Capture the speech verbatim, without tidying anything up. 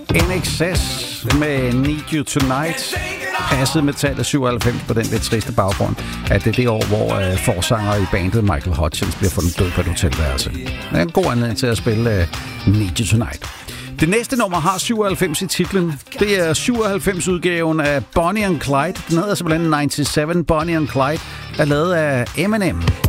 N X S med Need You Tonight. Passet med tallet syvoghalvfems på den lidt triste baggrund, at det er det år, hvor uh, forsanger i bandet Michael Hutchence bliver fundet død på et hotelværelse. Det er en god anledning til at spille uh, Need You Tonight. Det næste nummer har syvoghalvfems i titlen. Det er syvoghalvfems-udgaven af Bonnie and Clyde. Den hedder simpelthen syvoghalvfems Bonnie and Clyde, er lavet af Eminem.